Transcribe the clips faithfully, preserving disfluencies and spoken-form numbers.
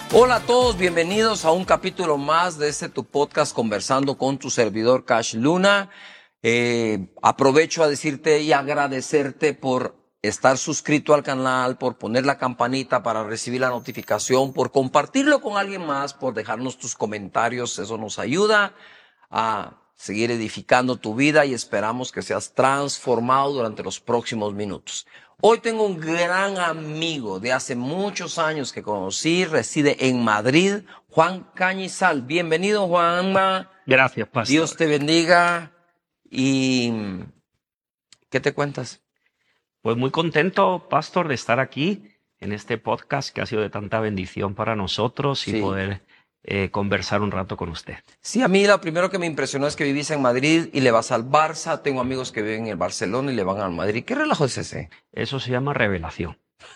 Hola a todos, bienvenidos a un capítulo más de este tu podcast Conversando con tu servidor Cash Luna. Eh, aprovecho a decirte y agradecerte por estar suscrito al canal, por poner la campanita para recibir la notificación, por compartirlo con alguien más, por dejarnos tus comentarios. Eso nos ayuda a seguir edificando tu vida y esperamos que seas transformado durante los próximos minutos. Hoy tengo un gran amigo de hace muchos años que conocí, reside en Madrid, Juan Cañizal. Bienvenido, Juanma. Gracias, pastor. Dios te bendiga. ¿Y qué te cuentas? Pues muy contento, pastor, de estar aquí en este podcast que ha sido de tanta bendición para nosotros y Sí. poder eh, conversar un rato con usted. Sí, a mí lo primero que me impresionó es que vivís en Madrid y le vas al Barça. Tengo amigos que viven en el Barcelona y le van al Madrid. ¿Qué relajo es ese? Eso se llama revelación.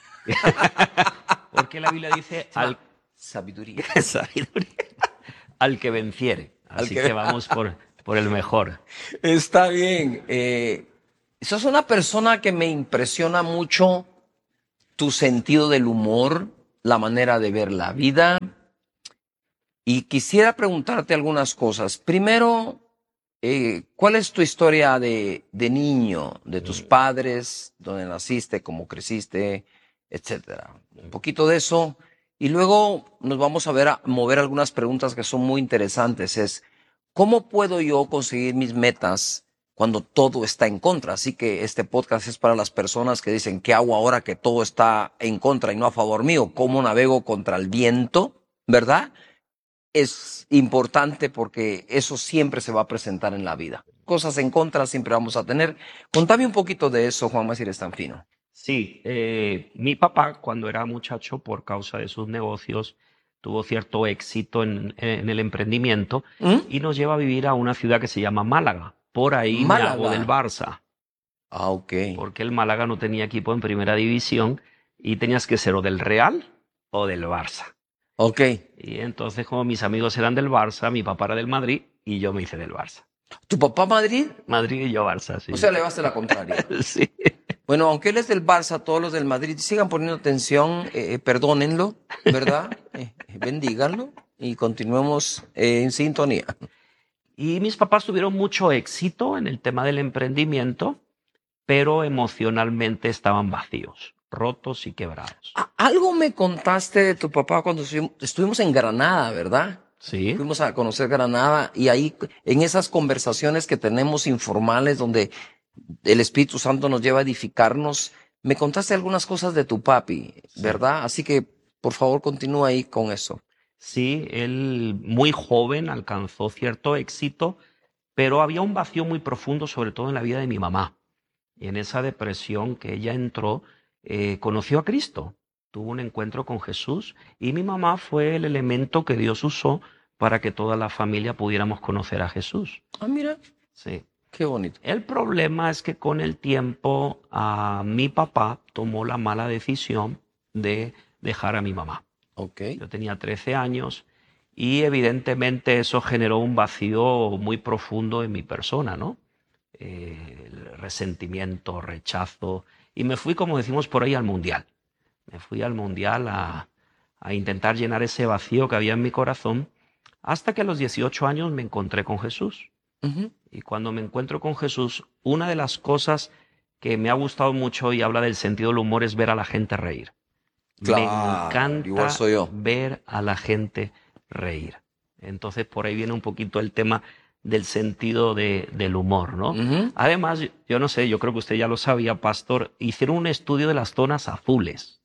Porque la Biblia dice al, Sabiduría. sabiduría, al que venciere. Al Así que- que vamos por, por el mejor. Está bien. Eh, sos una persona que me impresiona mucho tu sentido del humor, la manera de ver la vida. Y quisiera preguntarte algunas cosas. Primero, eh, ¿cuál es tu historia de, de niño, de tus padres, dónde naciste, cómo creciste, etcétera? Un poquito de eso. Y luego nos vamos a ver a mover algunas preguntas que son muy interesantes. Es, ¿cómo puedo yo conseguir mis metas cuando todo está en contra? Así que este podcast es para las personas que dicen, ¿qué hago ahora que todo está en contra y no a favor mío? ¿Cómo navego contra el viento? ¿Verdad? Es importante porque eso siempre se va a presentar en la vida. Cosas en contra siempre vamos a tener. Contame un poquito de eso, Juanma, si eres tan fino. Sí, eh, mi papá cuando era muchacho, por causa de sus negocios, tuvo cierto éxito en, en el emprendimiento ¿Mm? y nos lleva a vivir a una ciudad que se llama Málaga. Por ahí me hago Málaga. del Barça, Ah, ok. porque el Málaga no tenía equipo en primera división y tenías que ser o del Real o del Barça. Ok. Y entonces, como mis amigos eran del Barça, mi papá era del Madrid y yo me hice del Barça. ¿Tu papá Madrid? Madrid y yo Barça, sí. O sea, le vas a la contraria. Sí. Bueno, aunque él es del Barça, todos los del Madrid sigan poniendo atención, eh, perdónenlo, ¿verdad? Eh, bendíganlo y continuemos eh, en sintonía. Y mis papás tuvieron mucho éxito en el tema del emprendimiento, pero emocionalmente estaban vacíos, rotos y quebrados. A- Algo me contaste de tu papá cuando estuvimos- estuvimos en Granada, ¿verdad? Sí, Fuimos a conocer Granada y ahí en esas conversaciones que tenemos informales donde el Espíritu Santo nos lleva a edificarnos, me contaste algunas cosas de tu papi, ¿verdad? Así que por favor continúa ahí con eso. sí, él muy joven alcanzó cierto éxito, pero había un vacío muy profundo, sobre todo en la vida de mi mamá. Y en esa depresión que ella entró, eh, conoció a Cristo, tuvo un encuentro con Jesús y mi mamá fue el elemento que Dios usó para que toda la familia pudiéramos conocer a Jesús. Ah, mira, Sí. qué bonito. El problema es que con el tiempo a mi papá tomó la mala decisión de dejar a mi mamá. Ok. Yo tenía trece años y evidentemente eso generó un vacío muy profundo en mi persona, ¿no? Eh, el resentimiento, rechazo. Y me fui, como decimos por ahí, al mundial. Me fui al mundial a, a intentar llenar ese vacío que había en mi corazón, hasta que a los dieciocho años me encontré con Jesús. Ujú. Y cuando me encuentro con Jesús, una de las cosas que me ha gustado mucho y habla del sentido del humor es ver a la gente reír. Claro, Me encanta igual soy yo. ver a la gente reír. Entonces por ahí viene un poquito el tema del sentido de, del humor, ¿no? Ujú. Además, yo- yo no sé, yo creo que usted ya lo sabía, pastor, hicieron un estudio de las zonas azules.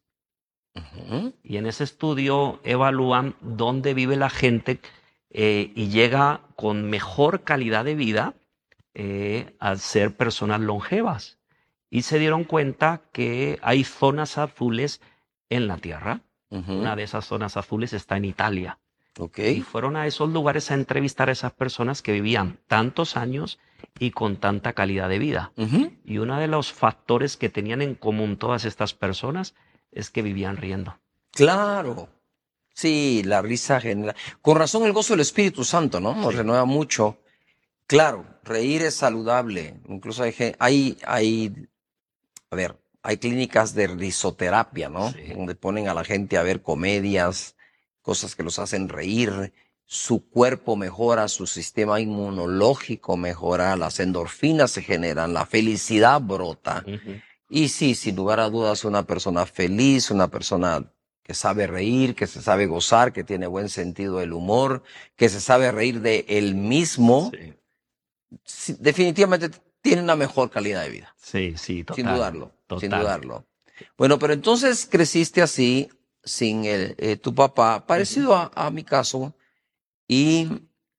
Ujú. Y en ese estudio evalúan dónde vive la gente eh, y llega con mejor calidad de vida eh, al ser personas longevas. Y se dieron cuenta que hay zonas azules en la Tierra. Ujú. Una de esas zonas azules está en Italia. Ok. Y fueron a esos lugares a entrevistar a esas personas que vivían tantos años y con tanta calidad de vida. Ujú. Y uno de los factores que tenían en común todas estas personas es que vivían riendo. Claro. Sí, la risa genera. Con razón el gozo del Espíritu Santo, ¿no? Nos Sí. renueva mucho. Claro, reír es saludable. Incluso hay, gen- hay, hay, a ver, hay clínicas de risoterapia, ¿no? Sí. Donde ponen a la gente a ver comedias, cosas que los hacen reír, su cuerpo mejora, su sistema inmunológico mejora, las endorfinas se generan, la felicidad brota. Ujú. Y sí, sin lugar a dudas, una persona feliz, una persona que sabe reír, que se sabe gozar, que tiene buen sentido del humor, que se sabe reír de él mismo, Sí, sí, definitivamente tiene una mejor calidad de vida, sí, sí, sin total, dudarlo, sin total. dudarlo. Bueno, pero entonces creciste así, sin el, eh, tu papá, Ujú. parecido a, a mi caso, y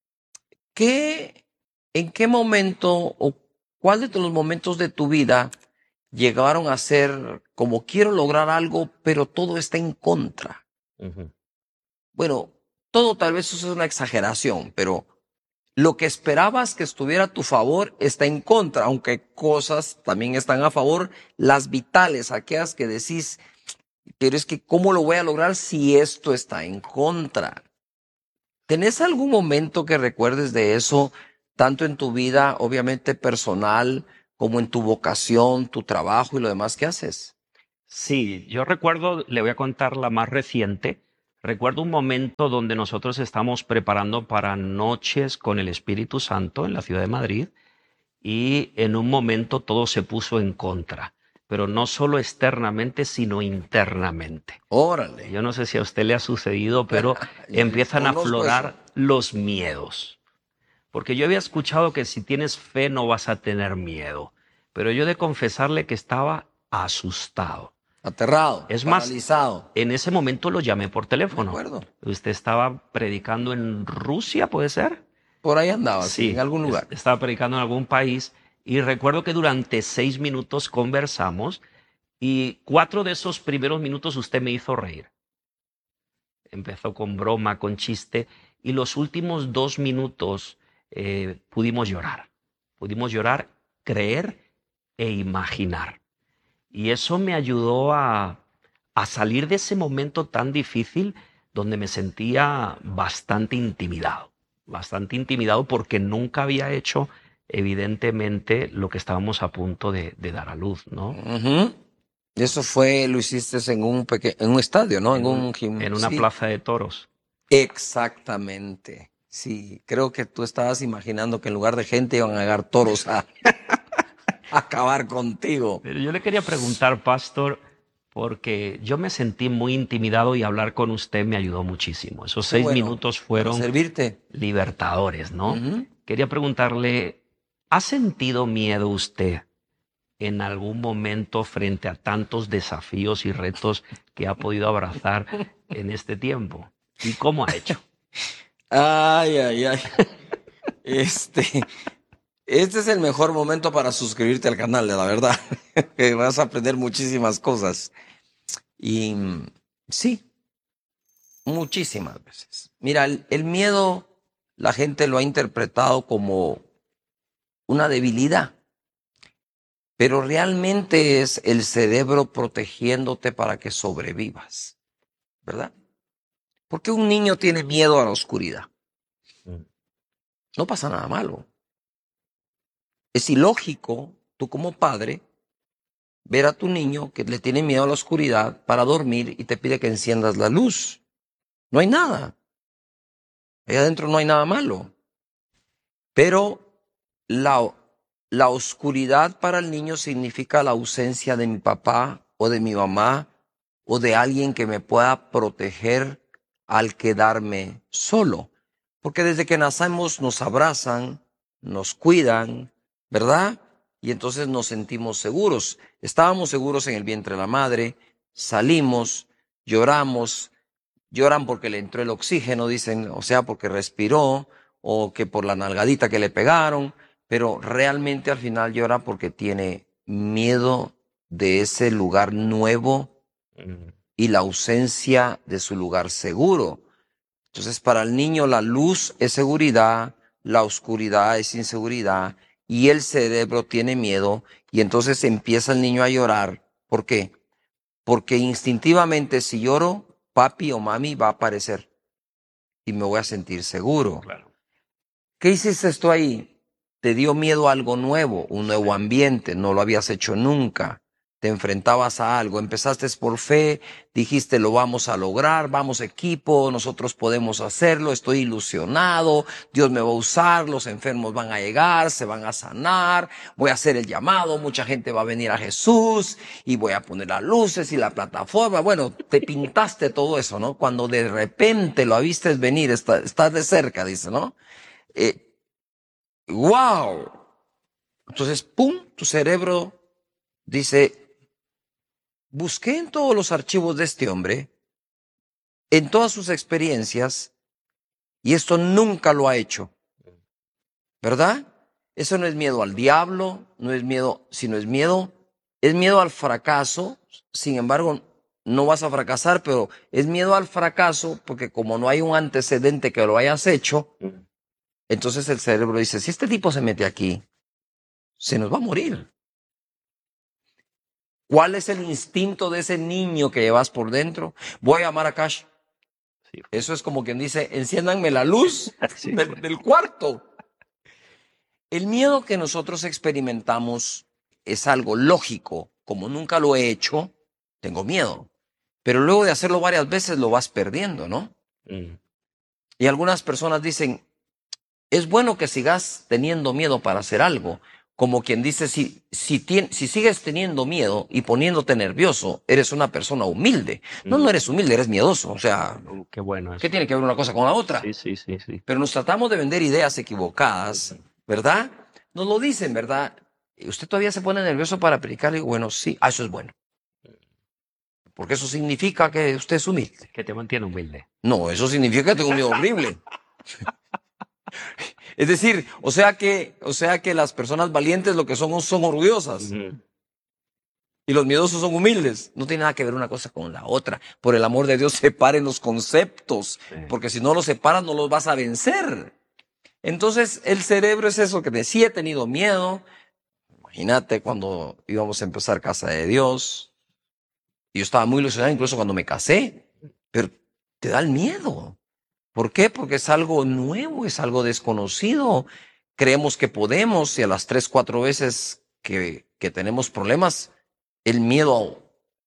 ¿qué, en qué momento o cuál de los momentos de tu vida llegaron a ser como quiero lograr algo, pero todo está en contra? Ujú. Bueno, todo tal vez eso es una exageración, pero lo que esperabas que estuviera a tu favor está en contra, aunque cosas también están a favor, las vitales, aquellas que decís, pero es que ¿cómo lo voy a lograr si esto está en contra? ¿Tenés algún momento que recuerdes de eso, tanto en tu vida, obviamente personal, como en tu vocación, tu trabajo y lo demás que haces? Sí, yo recuerdo, le voy a contar la más reciente. Recuerdo un momento donde nosotros estamos preparando para Noches con el Espíritu Santo en la ciudad de Madrid y en un momento todo se puso en contra, pero no solo externamente, sino internamente. Órale, Yo no sé si a usted le ha sucedido, pero y empiezan a conozco eso. aflorar los miedos. Porque yo había escuchado que si tienes fe no vas a tener miedo, pero yo he de confesarle que estaba asustado. Aterrado, Es más, paralizado. en ese momento lo llamé por Me teléfono. acuerdo. Usted estaba predicando en Rusia, ¿puede ser? Por ahí andaba, sí, en Sí, algún es- lugar. estaba predicando en algún país y recuerdo que durante seis minutos conversamos y cuatro de esos primeros minutos usted me hizo reír. Empezó con broma, con chiste y los últimos dos minutos eh, pudimos llorar. Pudimos llorar, creer e imaginar. Y eso me ayudó a, a salir de ese momento tan difícil donde me sentía bastante intimidado, bastante intimidado porque nunca había hecho evidentemente lo que estábamos a punto de, de dar a luz, ¿no? Ujú. Eso fue, lo hiciste en un peque- en un estadio, ¿no? En En, un, un gim, en una sí. plaza de toros. Exactamente. Sí, creo que tú estabas imaginando que en lugar de gente iban a llegar toros a, a acabar contigo. Pero yo le quería preguntar, pastor, porque yo me sentí muy intimidado y hablar con usted me ayudó muchísimo. Esos Qué seis bueno, minutos para fueron servirte. libertadores, ¿no? Ujú. Quería preguntarle, ¿ha sentido miedo usted en algún momento frente a tantos desafíos y retos que ha podido abrazar en este tiempo? ¿Y cómo ha hecho? Ay, ay, ay. Este, este es el mejor momento para suscribirte al canal, de la verdad. Que vas a aprender muchísimas cosas. Y mm, sí, muchísimas veces. Mira, el, el miedo, la gente lo ha interpretado como una debilidad, pero realmente es el cerebro protegiéndote para que sobrevivas, ¿verdad? ¿Por qué un niño tiene miedo a la oscuridad? No pasa nada malo. Es ilógico, tú como padre, ver a tu niño que le tiene miedo a la oscuridad para dormir y te pide que enciendas la luz. No hay nada. Ahí adentro no hay nada malo. Pero la, la oscuridad para el niño significa la ausencia de mi papá o de mi mamá o de alguien que me pueda proteger al quedarme solo. Porque desde que nacemos nos abrazan, nos cuidan, ¿verdad? Y entonces nos sentimos seguros. Estábamos seguros en el vientre de la madre, salimos, lloramos, lloran porque le entró el oxígeno, dicen, o sea, porque respiró, o que por la nalgadita que le pegaron, pero realmente al final llora porque tiene miedo de ese lugar nuevo Mm. y la ausencia de su lugar seguro. Entonces, para el niño la luz es seguridad, la oscuridad es inseguridad y el cerebro tiene miedo y entonces empieza el niño a llorar. ¿Por qué? Porque instintivamente si lloro, papi o mami va a aparecer y me voy a sentir seguro. Claro. ¿Qué hiciste esto ahí? Te dio miedo a algo nuevo, un nuevo Sí. ambiente, no lo habías hecho nunca. te enfrentabas a algo, empezaste por fe, dijiste lo vamos a lograr, vamos equipo, nosotros podemos hacerlo, estoy ilusionado, Dios me va a usar, los enfermos van a llegar, se van a sanar, voy a hacer el llamado, mucha gente va a venir a Jesús y voy a poner las luces y la plataforma. Bueno, te pintaste todo eso, ¿no? Cuando de repente lo viste venir, estás está de cerca, dice, ¿no? Eh, ¡Wow! Entonces, ¡pum! Tu cerebro dice, busqué en todos los archivos de este hombre, en todas sus experiencias, y esto nunca lo ha hecho. ¿Verdad? Eso no es miedo al diablo, no es miedo, sino es miedo, es miedo al fracaso. Sin embargo, no vas a fracasar, pero es miedo al fracaso porque como no hay un antecedente que lo hayas hecho, entonces el cerebro dice, si este tipo se mete aquí, se nos va a morir. ¿Cuál es el instinto de ese niño que llevas por dentro? Voy a llamar a Cash. Sí. Eso es como quien dice, enciéndanme la luz Sí. del, del cuarto. El miedo que nosotros experimentamos es algo lógico. Como nunca lo he hecho, tengo miedo. Pero luego de hacerlo varias veces lo vas perdiendo, ¿no? Mm. Y algunas personas dicen, es bueno que sigas teniendo miedo para hacer algo. Como quien dice, si, si, tien, si sigues teniendo miedo y poniéndote nervioso, eres una persona humilde. No, no eres humilde, eres miedoso. O sea, Uh, qué bueno eso. ¿qué tiene que ver una cosa con la otra? Sí, sí, sí, sí. Pero nos tratamos de vender ideas equivocadas, ¿verdad? Nos lo dicen, ¿verdad? ¿Usted todavía se pone nervioso para predicar? Y digo, bueno, sí, ah, eso es bueno. Porque eso significa que usted es humilde. Que te mantiene humilde. No, eso significa que tengo un miedo horrible. Es decir, o sea que, o sea que las personas valientes lo que son son orgullosas. Uh-huh. Y los miedosos son humildes. No tiene nada que ver una cosa con la otra. Por el amor de Dios, separen los conceptos. Sí. Porque si no los separas, no los vas a vencer. Entonces, el cerebro es eso que decía, he tenido miedo. Imagínate cuando íbamos a empezar Casa de Dios. Yo estaba muy ilusionado incluso cuando me casé. Pero te da el miedo. ¿Por qué? Porque es algo nuevo, es algo desconocido. Creemos que podemos y a las tres, cuatro veces que, que tenemos problemas, el miedo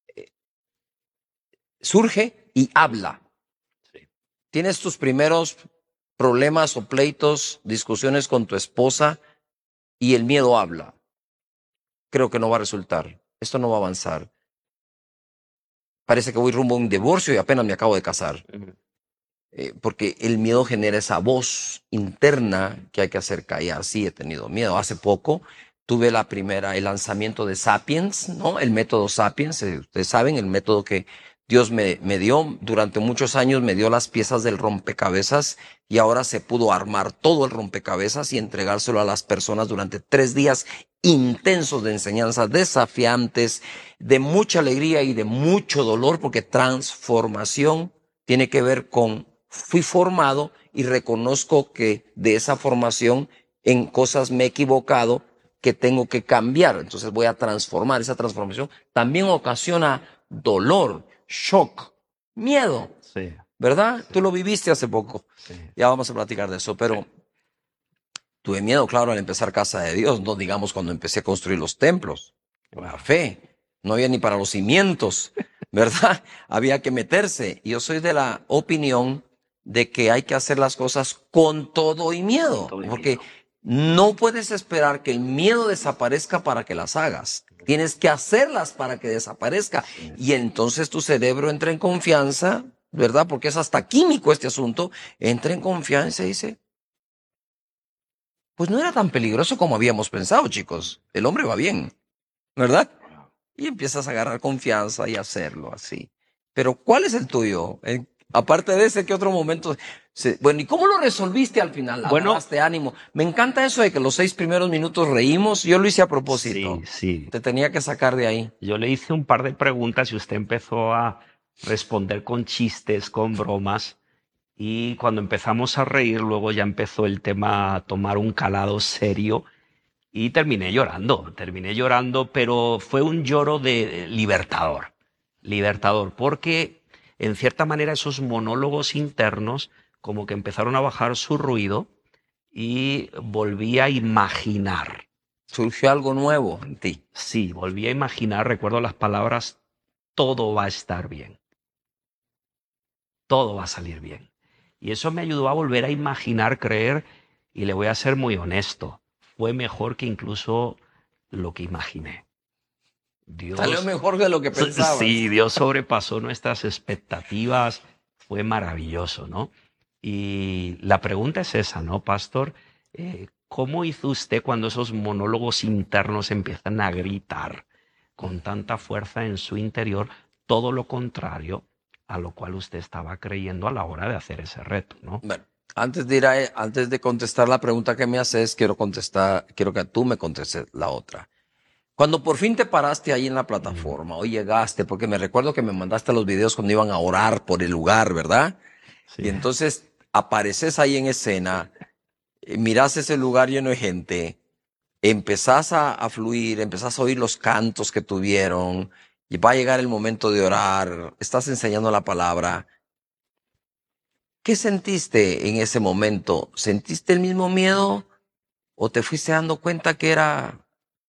surge y habla. Sí. Tienes tus primeros problemas o pleitos, discusiones con tu esposa y el miedo habla. Creo que no va a resultar. Esto no va a avanzar. Parece que voy rumbo a un divorcio y apenas me acabo de casar. Uh-huh. Eh, porque el miedo genera esa voz interna que hay que hacer callar. Sí, he tenido miedo. Hace poco tuve la primera, el lanzamiento de Sapiens, ¿no? El método Sapiens, eh, ustedes saben, el método que Dios me, me dio. Durante muchos años me dio las piezas del rompecabezas y ahora se pudo armar todo el rompecabezas y entregárselo a las personas durante tres días intensos de enseñanzas desafiantes, de mucha alegría y de mucho dolor, porque transformación tiene que ver con fui formado y reconozco que de esa formación en cosas me he equivocado que tengo que cambiar. Entonces voy a transformar. Esa transformación también ocasiona dolor, shock, miedo. Sí. ¿Verdad? Sí. Tú lo viviste hace poco. Sí. Ya vamos a platicar de eso, pero tuve miedo, claro, al empezar Casa de Dios. No digamos cuando empecé a construir los templos. La fe. No había ni para los cimientos, ¿verdad? Había que meterse. Y yo soy de la opinión de que hay que hacer las cosas con todo y miedo, Todo y porque miedo. no puedes esperar que el miedo desaparezca para que las hagas. Tienes que hacerlas para que desaparezca. Sí. Y entonces tu cerebro entra en confianza, ¿verdad? Porque es hasta químico este asunto. Entra en confianza y dice, pues no era tan peligroso como habíamos pensado, chicos. El hombre va bien, ¿verdad? Y empiezas a agarrar confianza y hacerlo así. Pero ¿cuál es el tuyo? ¿En Aparte de ese, ¿qué otro momento? Se, bueno, ¿y cómo lo resolviste al final? Bueno, ¿Agarraste ánimo? Me encanta eso de que los seis primeros minutos reímos. Yo lo hice a propósito. Sí, sí. Te tenía que sacar de ahí. Yo le hice un par de preguntas y usted empezó a responder con chistes, con bromas. Y cuando empezamos a reír, luego ya empezó el tema a tomar un calado serio y terminé llorando. Terminé llorando, pero fue un lloro de libertador. Libertador, porque en cierta manera esos monólogos internos como que empezaron a bajar su ruido y volví a imaginar. Surgió algo nuevo en ti. Sí, volví a imaginar, recuerdo las palabras, todo va a estar bien. Todo va a salir bien. Y eso me ayudó a volver a imaginar, creer, y le voy a ser muy honesto, fue mejor que incluso lo que imaginé. Salió Dios, mejor de lo que pensabas. sí, Dios sobrepasó nuestras expectativas, fue maravilloso, ¿no? Y la pregunta es esa, ¿no, pastor? Eh, ¿Cómo hizo usted cuando esos monólogos internos empiezan a gritar con tanta fuerza en su interior, todo lo contrario a lo cual usted estaba creyendo a la hora de hacer ese reto, ¿no? Bueno, antes de ir a, antes de contestar la pregunta que me haces, quiero contestar, quiero que tú me contestes la otra. Cuando por fin te paraste ahí en la plataforma, o llegaste, porque me recuerdo que me mandaste los videos cuando iban a orar por el lugar, ¿verdad? Sí. Y entonces apareces ahí en escena, eh, mirás ese lugar lleno de gente, empezás a, a fluir, empezás a oír los cantos que tuvieron, y va a llegar el momento de orar, estás enseñando la palabra. ¿Qué sentiste en ese momento? ¿Sentiste el mismo miedo o te fuiste dando cuenta que era,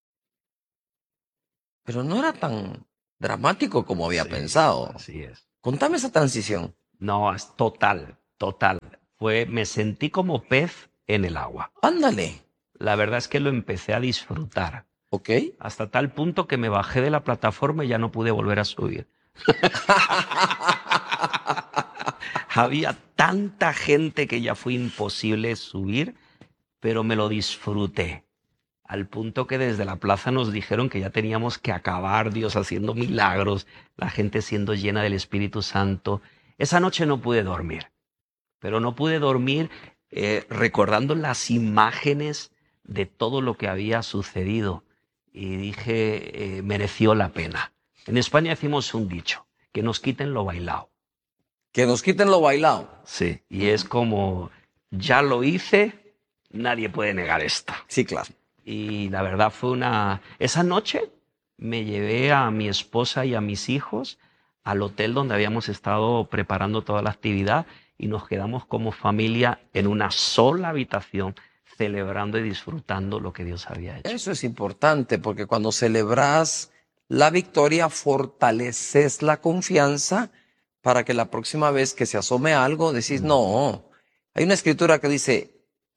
pero no era tan dramático como había Sí, pensado? así es. Contame esa transición. No, es total, total. Fue, me sentí como pez en el agua. Ándale, La verdad es que lo empecé a disfrutar, ¿ok? hasta tal punto que me bajé de la plataforma y ya no pude volver a subir. Había tanta gente que ya fue imposible subir, pero me lo disfruté. Al punto que desde la plaza nos dijeron que ya teníamos que acabar, Dios haciendo milagros, la gente siendo llena del Espíritu Santo. Esa noche no pude dormir, pero no pude dormir eh, recordando las imágenes de todo lo que había sucedido. Y dije, eh, mereció la pena. En España decimos un dicho, que nos quiten lo bailado. Que nos quiten lo bailado. Sí, y es como, ya lo hice, nadie puede negar esto. Sí, claro. Y la verdad fue una... Esa noche me llevé a mi esposa y a mis hijos al hotel donde habíamos estado preparando toda la actividad y nos quedamos como familia en una sola habitación celebrando y disfrutando lo que Dios había hecho. Eso es importante porque cuando celebras la victoria fortaleces la confianza para que la próxima vez que se asome algo decís, Mm. no, hay una escritura que dice,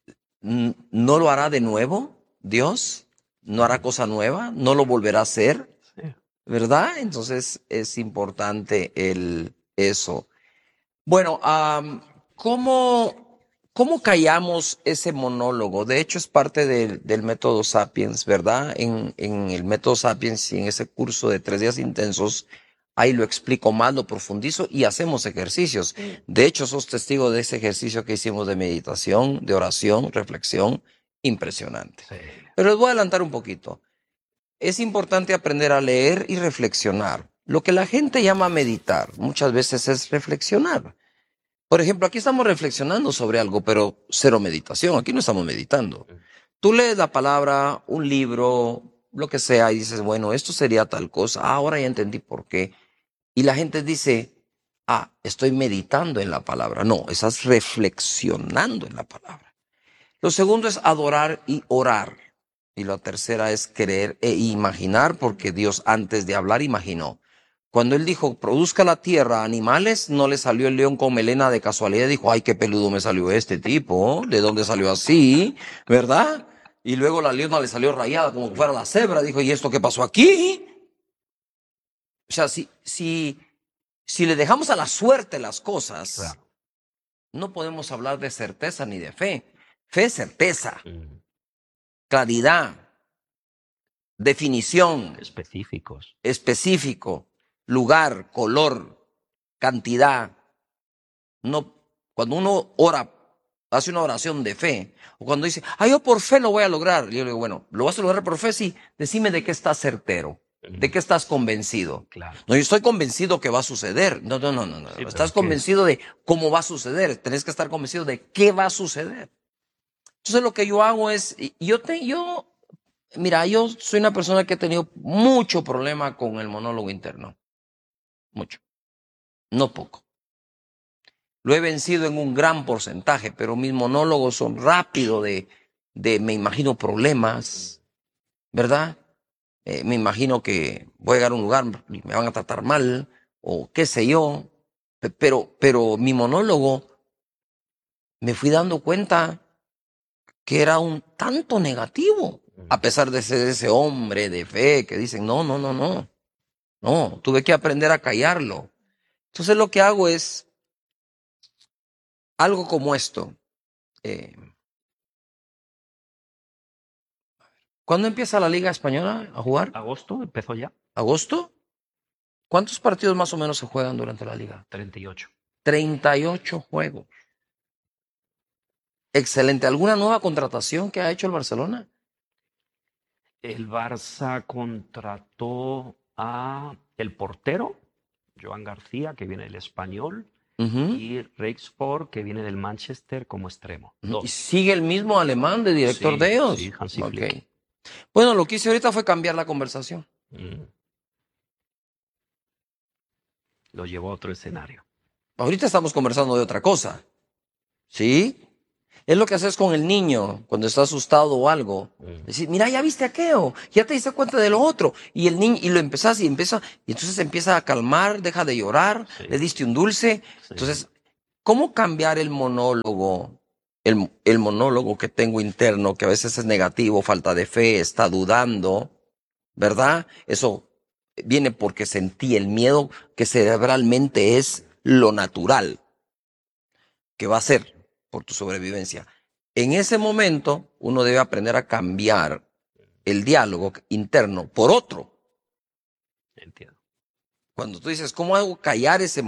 no lo hará de nuevo Dios, no hará cosa nueva, no lo volverá a hacer, Sí. ¿verdad? Entonces es importante el, eso. Bueno, um, ¿cómo, ¿cómo callamos ese monólogo? De hecho, es parte del, del método Sapiens, ¿verdad? En, en el método Sapiens y en ese curso de tres días intensos, ahí lo explico más, lo profundizo y hacemos ejercicios. De hecho, sos testigo de ese ejercicio que hicimos de meditación, de oración, reflexión, impresionante. Sí. Pero les voy a adelantar un poquito. Es importante aprender a leer y reflexionar. Lo que la gente llama meditar muchas veces es reflexionar. Por ejemplo, aquí estamos reflexionando sobre algo, pero cero meditación. Aquí no estamos meditando. Tú lees la palabra, un libro, lo que sea, y dices, bueno, esto sería tal cosa. Ah, ahora ya entendí por qué. Y la gente dice, ah, estoy meditando en la palabra. No, estás reflexionando en la palabra. Lo segundo es adorar y orar. Y la tercera es creer e imaginar, porque Dios antes de hablar imaginó. Cuando él dijo, produzca la tierra animales, no le salió el león con melena de casualidad. Dijo, ay, qué peludo me salió este tipo. ¿De dónde salió así? ¿Verdad? Y luego la leona le salió rayada como que fuera la cebra. Dijo, ¿y esto qué pasó aquí? O sea, si, si, si le dejamos a la suerte las cosas, Claro. no podemos hablar de certeza ni de fe. Fe es certeza, Mm. claridad, definición, Específicos. específico, lugar, color, cantidad. No, cuando uno ora, hace una oración de fe, o cuando dice, ah, yo por fe lo voy a lograr, yo le digo, bueno, ¿lo vas a lograr por fe? Sí, decime de qué estás certero, de qué estás convencido. Claro. No, yo estoy convencido que va a suceder. No, no, no, no, no. Sí, pero Estás es que- convencido de cómo va a suceder, tenés que estar convencido de qué va a suceder. Entonces lo que yo hago es, yo te, yo, mira, yo soy una persona que ha tenido mucho problema con el monólogo interno. Mucho. No poco. Lo he vencido en un gran porcentaje, pero mis monólogos son rápidos de, de, me imagino, problemas. ¿verdad? Eh, me imagino que voy a llegar a un lugar y me van a tratar mal, o qué sé yo. Pe- Pero, pero mi monólogo me fui dando cuenta que era un tanto negativo, a pesar de ser ese hombre de fe que dicen, no, no, no, no, no, tuve que aprender a callarlo. Entonces lo que hago es algo como esto. Eh, ¿Cuándo empieza la Liga Española a jugar? Agosto empezó ya, ¿Agosto? ¿Cuántos partidos más o menos se juegan durante la liga? treinta y ocho. treinta y ocho juegos. Excelente. ¿Alguna nueva contratación que ha hecho el Barcelona? El Barça contrató a el portero, Joan García, que viene del Español, Ujú, y Rexford, que viene del Manchester como extremo. ujú. ¿Y Dos. sigue el mismo alemán de director Sí, de sí, ellos? Hansi Ok. Flick. Bueno, lo que hice ahorita fue cambiar la conversación. Mm, Lo llevó a otro escenario. Ahorita estamos conversando de otra cosa. ¿Sí? Es lo que haces con el niño cuando está asustado o algo. Mm, Decir, mira, ya viste aquello, ya te diste cuenta de lo otro. Y el niño, y lo empezás y empieza, y entonces empieza a calmar, deja de llorar, Sí, le diste un dulce. sí. Entonces, ¿cómo cambiar el monólogo? El, el monólogo que tengo interno, que a veces es negativo, falta de fe, está dudando, ¿verdad? Eso viene porque sentí el miedo que cerebralmente es lo natural que va a ser por tu sobrevivencia. En ese momento, uno debe aprender a cambiar el diálogo interno por otro. Entiendo. Cuando tú dices, ¿cómo hago callar ese